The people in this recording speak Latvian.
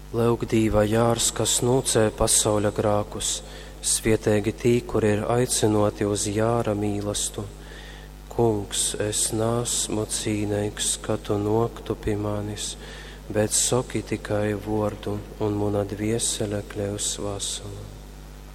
Lūgdīva jārs, kas nūcē pasauļa grākus, svietēgi tī, kur ir aicinoti uz jāra mīlastu. Kungs, es nāsmu cīneigs, ka tu noktu pie manis, bet soki tikai vordu, un muna dviesele kļūs vasala.